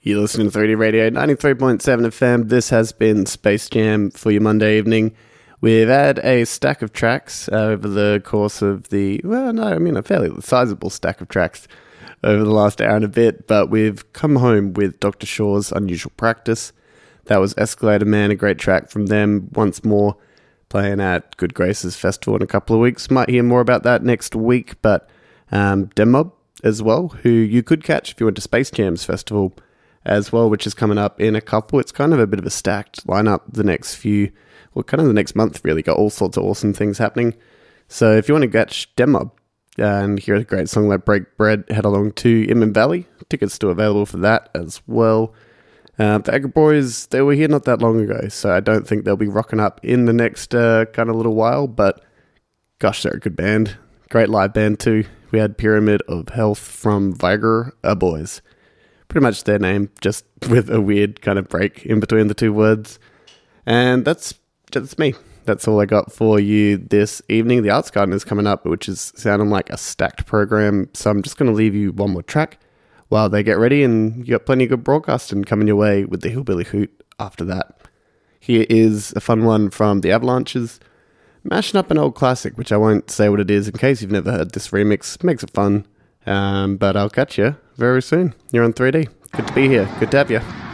You're listening to 3D Radio 93.7 FM. This has been Space Jam for your Monday evening. We've had a stack of tracks over the course of a fairly sizable stack of tracks over the last hour and a bit, but we've come home with Dr. Shaw's Unusual Practice. That was Escalator Man, a great track from them. Once more, playing at Good Graces Festival in a couple of weeks. Might hear more about that next week, but Demob as well, who you could catch if you went to Space Jam's Festival as well, which is coming up in a couple. It's kind of a bit of a stacked lineup the next month, really. Got all sorts of awesome things happening. So if you want to catch Demob and hear a great song like Break Bread, head along to Inman Valley. Tickets still available for that as well. The Agri Boys, they were here not that long ago, so I don't think they'll be rocking up in the next kind of little while, but gosh, they're a good band. Great live band too. We had Pyramid of Health from Viger Boys. Pretty much their name, just with a weird kind of break in between the two words. And that's me. That's all I got for you this evening. The Arts Garden is coming up, which is sounding like a stacked program, so I'm just going to leave you one more track while they get ready, and you got plenty of good broadcasting coming your way with the Hillbilly Hoot after that. Here is a fun one from the Avalanches, mashing up an old classic, which I won't say what it is in case you've never heard this remix. Makes it fun, but I'll catch you very soon. You're on 3D. Good to be here. Good to have you.